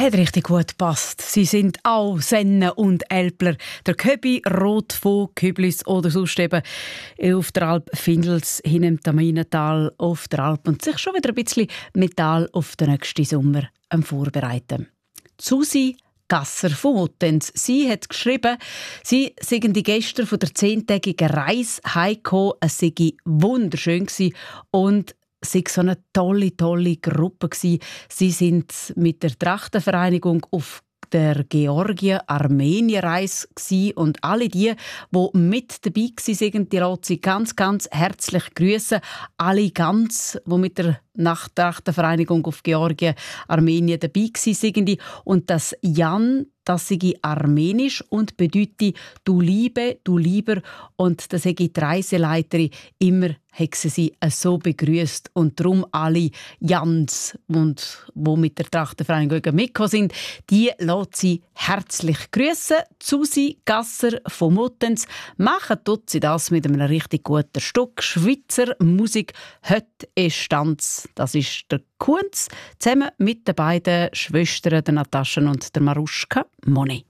Hat richtig gut gepasst. Sie sind auch Sennen und Älpler. Der Köbi, Rot von Küblis oder sonst eben auf der Alp Findels, hin im Taminental auf der Alp und sich schon wieder ein bisschen Metall auf den nächsten Sommer vorbereiten. Susi Gasser von Muttenz. Sie hat geschrieben, sie seien die Gäste von der 10-tägigen Reise heimgekommen. Es sei wunderschön gewesen und es war so eine tolle Gruppe. Sie sind mit der Trachtenvereinigung auf der Georgien-Armenien-Reise und alle die mit dabei waren, die lässt sie ganz herzlich grüßen. Alle die mit der Trachtenvereinigung auf Georgien-Armenien dabei waren. Und das Jan, das sei armenisch und bedeutet «Du Liebe, du Lieber». Und das sei die Reiseleiterin immer hat sie so begrüßt und darum alle Jans, die mit der Trachtenvereinigung mitgekommen sind, die lässt sie herzlich grüßen. Susi Gasser von Muttenz. Machen tut sie das mit einem richtig guten Stück Schweizer Musik. «Heute ist Stanz». Das ist der Kunz zusammen mit den beiden Schwestern, der Natascha und der Maruschka Monet.